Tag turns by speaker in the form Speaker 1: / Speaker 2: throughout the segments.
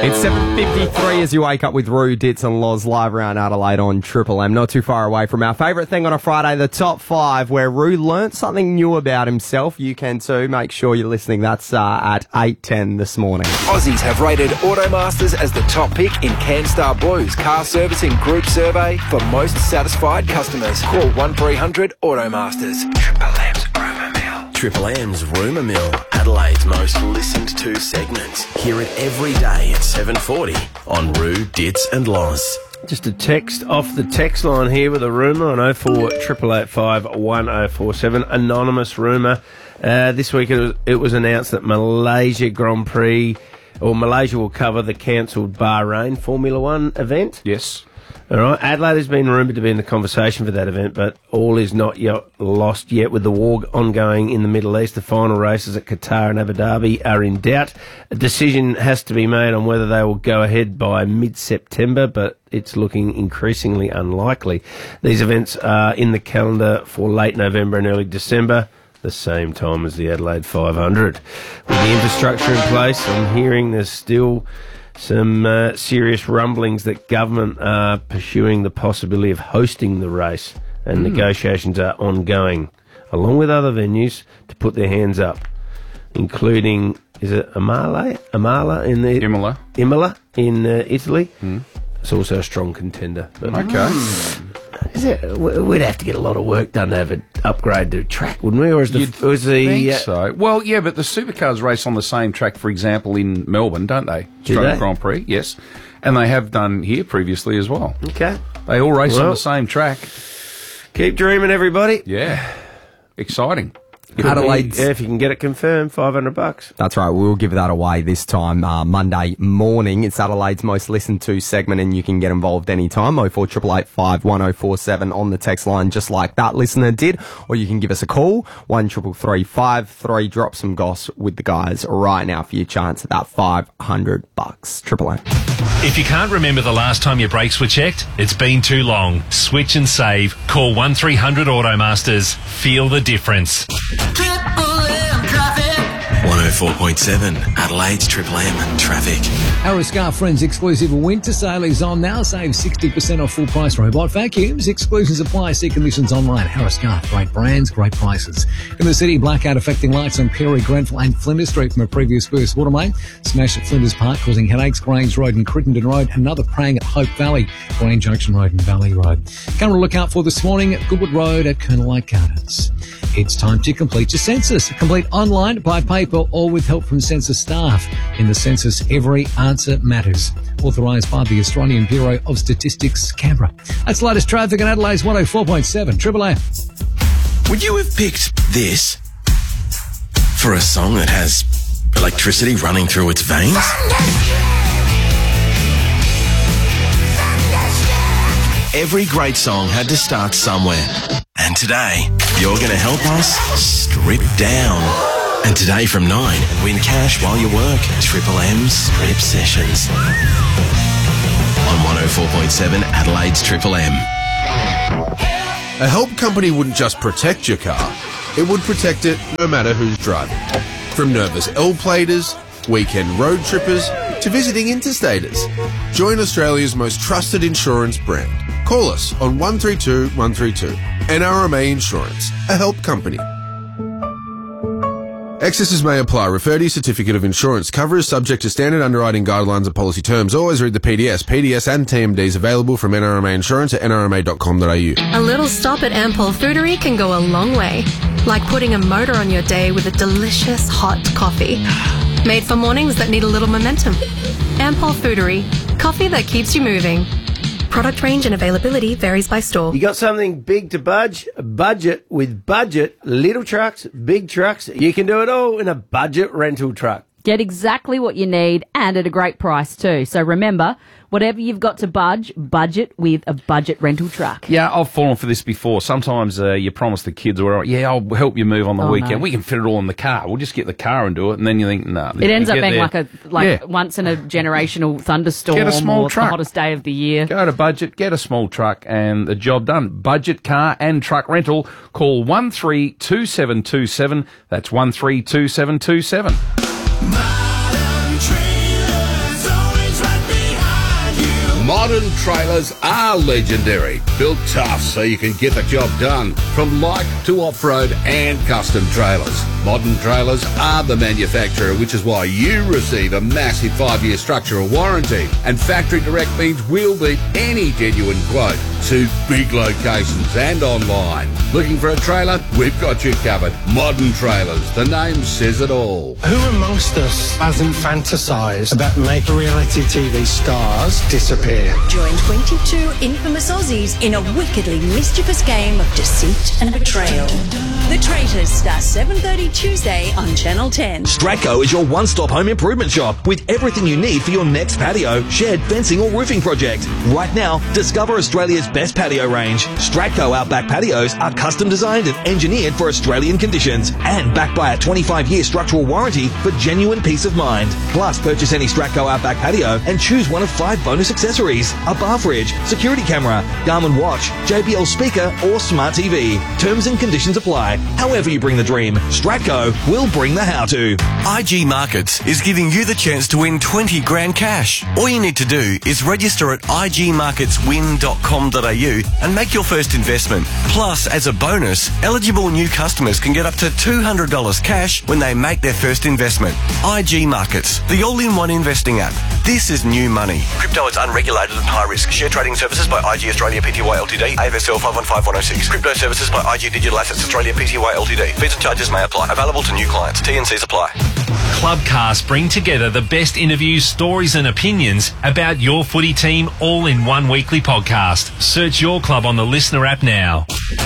Speaker 1: It's 7:53 as you wake up with Roo, Ditz and Loz live around Adelaide on Triple M. Not too far away from our favourite thing on a Friday, the Top 5, where Roo learnt something new about himself. You can too. Make sure you're listening. That's at 8:10 this morning.
Speaker 2: Aussies have rated Automasters as the top pick in CanStar Blue's car servicing group survey for most satisfied customers. Call 1300 Automasters. Triple M's Rumour Mill.
Speaker 3: Triple M's Rumour Mill, Adelaide's most listened to segment. Hear it every day at 7:40 on Roo, Ditz and Loz.
Speaker 4: Just a text off the text line here with a rumour on 0488851047. Anonymous rumour. This week it was announced that Malaysia will cover the cancelled Bahrain Formula One event.
Speaker 5: Yes.
Speaker 4: All right. Adelaide has been rumoured to be in the conversation for that event, but all is not yet lost yet with the war ongoing in the Middle East. The final races at Qatar and Abu Dhabi are in doubt. A decision has to be made on whether they will go ahead by mid-September, but it's looking increasingly unlikely. These events are in the calendar for late November and early December, the same time as the Adelaide 500. With the infrastructure in place, I'm hearing there's still some serious rumblings that government are pursuing the possibility of hosting the race, and negotiations are ongoing, along with other venues, to put their hands up, including, is it Imola in the Imola in Italy? It's also a strong contender. But we'd have to get a lot of work done to have an upgrade to track, wouldn't we? Or
Speaker 5: think so. Well, yeah, but the supercars race on the same track, for example, in Melbourne, don't they?
Speaker 4: Do
Speaker 5: Grand Prix, yes. And they have done here previously as well.
Speaker 4: Okay.
Speaker 5: They all race on the same track.
Speaker 4: Keep dreaming, everybody.
Speaker 5: Yeah. Exciting.
Speaker 1: Adelaide's...
Speaker 4: if you can get it confirmed, $500.
Speaker 1: That's right. We'll give that away this time Monday morning. It's Adelaide's most listened to segment, and you can get involved anytime. 0488851047 on the text line, just like that listener did. Or you can give us a call, 133353. Drop some goss with the guys right now for your chance at that $500. Triple M.
Speaker 6: If you can't remember the last time your brakes were checked, it's been too long. Switch and save. Call 1300 Automasters. Feel the difference.
Speaker 3: 104.7 Adelaide's Triple M Traffic.
Speaker 7: Harris-Scarf Friends exclusive winter sale is on now. Save 60% off full price robot vacuums. Exclusions apply. See conditions online. Harris-Scarf, great brands, great prices. In the city, blackout affecting lights on Perry, Grenfell and Flinders Street from a previous burst water main. Smash at Flinders Park causing headaches. Grange Road and Crittenden Road. Another prang at Hope Valley. Grange Junction Road and Valley Road. Come to look out for this morning at Goodwood Road at Colonel Lake Gardens. It's time to complete your census. Complete online, by paper, or with help from census staff. In the census, every answer matters. Authorised by the Australian Bureau of Statistics, Canberra. That's the latest traffic in Adelaide's 104.7 Triple M.
Speaker 3: Would you have picked this for a song that has electricity running through its veins? Every great song had to start somewhere. And today, you're going to help us strip down. And today from 9, win cash while you work. Triple M Strip Sessions. On 104.7 Adelaide's Triple M.
Speaker 8: A help company wouldn't just protect your car, it would protect it no matter who's driving. From nervous L-platers, weekend road trippers, to visiting interstaters. Join Australia's most trusted insurance brand. Call us on 132 132. NRMA Insurance, a help company. Excesses may apply. Refer to your certificate of insurance. Cover is subject to standard underwriting guidelines and policy terms. Always read the PDS. PDS and TMDs available from NRMA Insurance at nrma.com.au.
Speaker 9: A little stop at Ampol Foodery can go a long way. Like putting a motor on your day with a delicious hot coffee. Made for mornings that need a little momentum. Ampol Foodery. Coffee that keeps you moving. Product range and availability varies by store.
Speaker 4: You got something big to budget with budget, little trucks, big trucks. You can do it all in a budget rental truck.
Speaker 10: Get exactly what you need and at a great price too. So remember, whatever you've got to budget with a budget rental truck.
Speaker 5: Yeah, I've fallen for this before. Sometimes you promise the kids, I'll help you move on the weekend. No. We can fit it all in the car. We'll just get the car and do it. And then you think, no.
Speaker 10: It ends up being like once in a generational thunderstorm.
Speaker 5: Get a small
Speaker 10: or
Speaker 5: truck.
Speaker 10: The hottest day of the year.
Speaker 5: Go to budget, get a small truck and the job done. Budget car and truck rental. Call 132727. That's 132727.
Speaker 11: Modern trailers are legendary. Built tough so you can get the job done. From light to off-road and custom trailers. Modern trailers are the manufacturer, which is why you receive a massive 5-year structural warranty. And factory direct means we'll beat any genuine quote. To big locations and online. Looking for a trailer? We've got you covered. Modern Trailers. The name says it all.
Speaker 12: Who amongst us hasn't fantasised about making reality TV stars disappear?
Speaker 13: Join 22 infamous Aussies in a wickedly mischievous game of deceit and betrayal. The Traitors starts 7:30 Tuesday on Channel 10.
Speaker 14: Stratco is your one-stop home improvement shop with everything you need for your next patio, shed, fencing or roofing project. Right now, discover Australia's best patio range. Stratco Outback patios are custom designed and engineered for Australian conditions and backed by a 25-year structural warranty for genuine peace of mind. Plus, purchase any Stratco Outback patio and choose one of 5 bonus accessories: a bar fridge, security camera, Garmin watch, JBL speaker or smart TV. Terms and conditions apply. However you bring the dream, Stratco will bring the how-to.
Speaker 3: IG Markets is giving you the chance to win 20 grand cash. All you need to do is register at igmarketswin.com.au and make your first investment. Plus, as a bonus, eligible new customers can get up to $200 cash when they make their first investment. IG Markets, the all-in-one investing app. This is new money. Crypto is unregulated and high risk. Share trading services by IG Australia Pty Ltd, AFSL 515106. Crypto services by IG Digital Assets Australia Pty Ltd. Fees and charges may apply. Available to new clients. T&Cs apply.
Speaker 6: Clubcast bring together the best interviews, stories and opinions about your footy team all in one weekly podcast. Search your club on the Listener app now.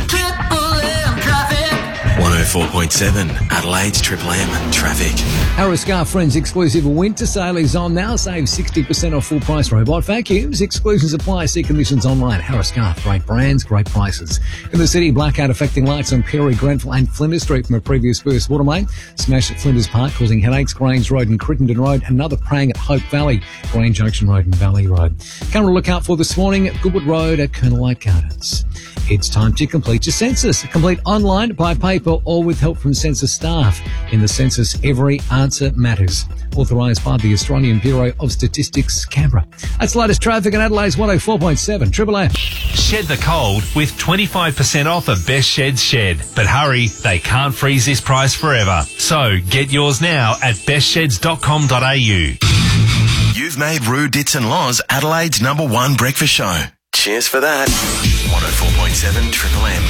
Speaker 3: 104.7 Adelaide's Triple M Traffic.
Speaker 7: Our Scar Friends exclusive winter sale is on now. Save 60% off full price robot vacuums. Exclusions apply. See conditions online. Harris Scarf. Great brands, great prices. In the city, blackout affecting lights on Perry, Grenfell and Flinders Street from a previous burst water main. Smash at Flinders Park causing headaches. Grange Road and Crittenden Road. Another prang at Hope Valley. Grange Junction Road and Valley Road. Come to look out for this morning at Goodwood Road at Colonel White Gardens. It's time to complete your census. Complete online, by paper or with help from census staff. In the census, every answer matters. Authorised by the Australian Bureau of Statistics, Canberra. That's the latest traffic in Adelaide's 104.7 Triple M.
Speaker 6: Shed the cold with 25% off a Best Sheds shed. But hurry, they can't freeze this price forever. So get yours now at bestsheds.com.au.
Speaker 3: You've made Roo Dits and Laws Adelaide's #1 breakfast show. Cheers for that. 104.7 Triple M.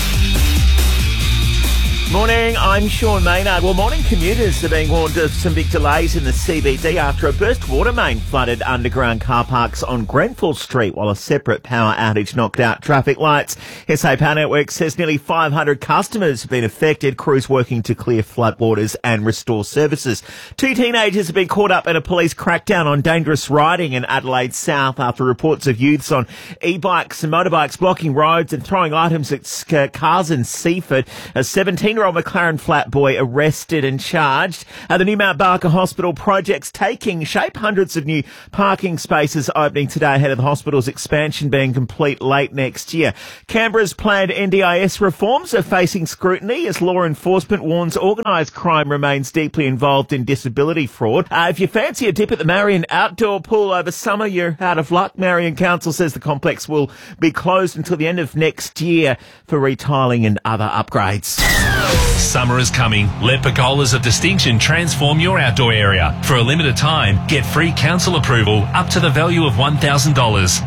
Speaker 15: Morning, I'm Sean Maynard. Well, morning commuters are being warned of some big delays in the CBD after a burst water main flooded underground car parks on Grenfell Street while a separate power outage knocked out traffic lights. SA Power Network says nearly 500 customers have been affected. Crews working to clear floodwaters and restore services. 2 teenagers have been caught up in a police crackdown on dangerous riding in Adelaide South after reports of youths on e-bikes and motorbikes blocking roads and throwing items at cars in Seaford. A 17-year-old McLaren flat boy arrested and charged. The new Mount Barker Hospital project's taking shape. Hundreds of new parking spaces opening today ahead of the hospital's expansion being complete late next year. Canberra's planned NDIS reforms are facing scrutiny as law enforcement warns organised crime remains deeply involved in disability fraud. If you fancy a dip at the Marion outdoor pool over summer, you're out of luck. Marion Council says the complex will be closed until the end of next year for retiling and other upgrades.
Speaker 6: Summer is coming. Let Pergolas of Distinction transform your outdoor area. For a limited time, get free council approval up to the value of $1,000.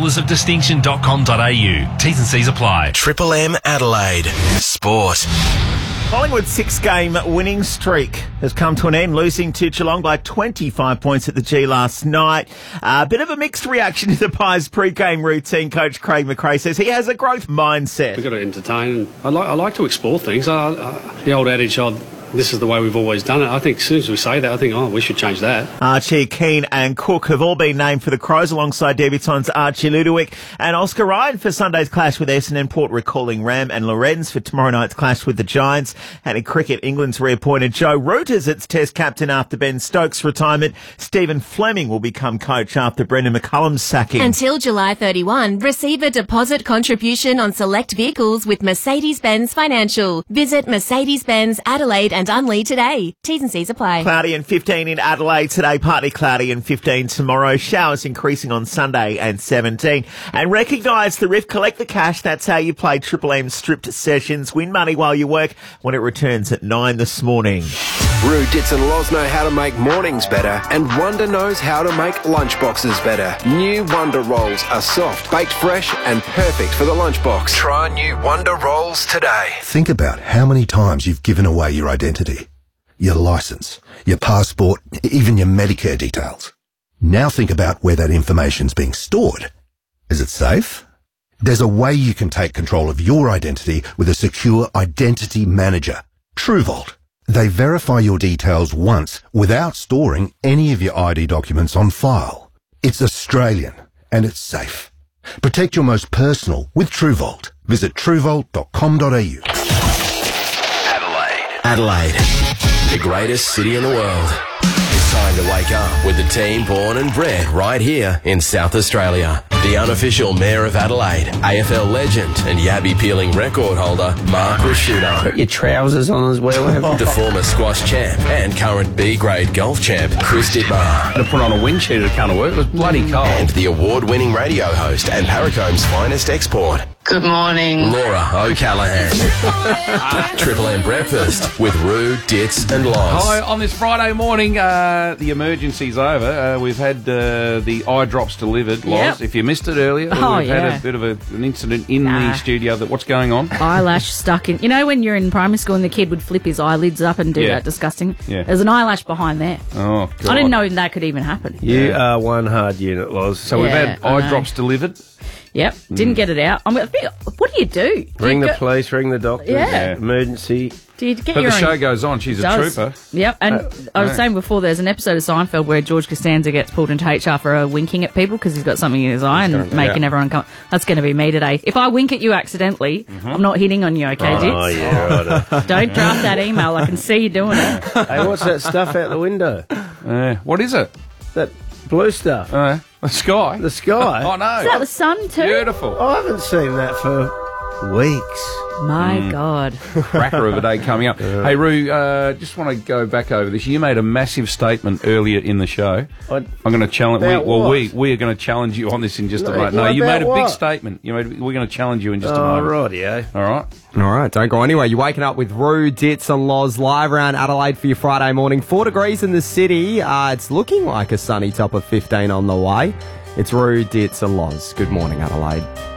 Speaker 6: Pergolasofdistinction.com.au. T's and C's apply.
Speaker 3: Triple M Adelaide. Sport.
Speaker 15: Collingwood's 6-game winning streak has come to an end, losing to Geelong by 25 points at the G last night. A bit of a mixed reaction to the Pies pre-game routine. Coach Craig McRae says he has a growth mindset.
Speaker 16: We've got to entertain. I like to explore things. The old adage, this is the way we've always done it. I think as soon as we say that, I think, we should change that.
Speaker 15: Archie, Keane and Cook have all been named for the Crows alongside debutants Archie Ludovic and Oscar Ryan for Sunday's clash with Essendon. Port recalling Ram and Lorenz for tomorrow night's clash with the Giants. And in cricket, England's reappointed Joe Root as its test captain after Ben Stokes' retirement. Stephen Fleming will become coach after Brendan McCullum's sacking.
Speaker 17: Until July 31, receive a deposit contribution on select vehicles with Mercedes-Benz Financial. Visit Mercedes-Benz Adelaide and Unlead today. T's and C's apply.
Speaker 15: Cloudy and 15 in Adelaide today, partly cloudy and 15 tomorrow. Showers increasing on Sunday and 17. And recognise the Rift, collect the cash. That's how you play Triple M stripped sessions. Win money while you work when it returns at 9 this morning.
Speaker 2: Roo, Dits and Loz know how to make mornings better, and Wonder knows how to make lunchboxes better. New Wonder Rolls are soft, baked fresh, and perfect for the lunchbox. Try new Wonder Rolls today.
Speaker 18: Think about how many times you've given away your identity, your license, your passport, even your Medicare details. Now think about where that information's being stored. Is it safe? There's a way you can take control of your identity with a secure identity manager, TrueVault. They verify your details once without storing any of your ID documents on file. It's Australian and it's safe. Protect your most personal with TrueVault. Visit truevault.com.au.
Speaker 3: Adelaide, the greatest city in the world. It's time to wake up with the team born and bred right here in South Australia. The unofficial Mayor of Adelaide, AFL legend and Yabby peeling record holder, Mark Rashudo.
Speaker 4: Put your trousers on as well.
Speaker 3: The former squash champ and current B-grade golf champ, Chris Dittmar.
Speaker 5: To put on a wind sheet, it can't work. It was bloody cold.
Speaker 3: And the award-winning radio host and Paracomb's finest export,
Speaker 19: Good morning,
Speaker 3: Laura O'Callaghan. Triple M Breakfast with Roo, Dits and Loz.
Speaker 5: Hi, on this Friday morning, the emergency's over. We've had the eye drops delivered, Loz.
Speaker 10: Yep.
Speaker 5: If you missed it earlier, we've had a bit of an incident in the studio. What's going on?
Speaker 10: Eyelash stuck in. You know when you're in primary school and the kid would flip his eyelids up and do that disgusting?
Speaker 5: Yeah.
Speaker 10: There's an eyelash behind there.
Speaker 5: Oh, God.
Speaker 10: I didn't know that could even happen.
Speaker 4: You are one hard unit, Loz.
Speaker 5: So we've had eye drops delivered.
Speaker 10: Yep, didn't get it out. What do you do?
Speaker 4: Ring the police, ring the doctor.
Speaker 10: Yeah.
Speaker 4: Emergency.
Speaker 10: Do you get
Speaker 5: But
Speaker 10: your
Speaker 5: the
Speaker 10: own?
Speaker 5: show goes on. She's a trooper.
Speaker 10: Yep, and I was saying before, there's an episode of Seinfeld where George Costanza gets pulled into HR for winking at people because he's got something in his eye and making everyone come. That's going to be me today. If I wink at you accidentally, I'm not hitting on you, okay, Dits?
Speaker 4: Oh, yeah, right.
Speaker 10: Don't draft that email. I can see you doing it.
Speaker 4: Hey, what's that stuff out the window?
Speaker 5: What is it?
Speaker 4: That blue stuff.
Speaker 5: The sky.
Speaker 4: The sky?
Speaker 5: Oh, no.
Speaker 10: Is that the sun too?
Speaker 5: Beautiful.
Speaker 4: I haven't seen that for weeks.
Speaker 10: My God.
Speaker 5: Cracker of a day coming up. Hey, Roo, just want to go back over this. You made a massive statement earlier in the show. I'm going to challenge. We are going to challenge you on this in just a moment. No, you made a big statement. We're going to challenge you in just a moment.
Speaker 4: Rightio.
Speaker 5: All right.
Speaker 1: All right, don't go anywhere. You're waking up with Roo, Dits and Loz live around Adelaide for your Friday morning. 4 degrees in the city. It's looking like a sunny top of 15 on the way. It's Roo, Dits and Loz. Good morning, Adelaide.